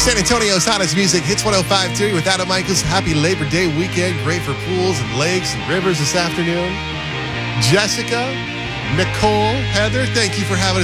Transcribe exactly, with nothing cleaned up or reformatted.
San Antonio's hottest music, Hits one oh five point two with Adam Michaels. Happy Labor Day weekend. Great for pools and lakes and rivers this afternoon. Jessica, Nicole, Heather, thank you for having us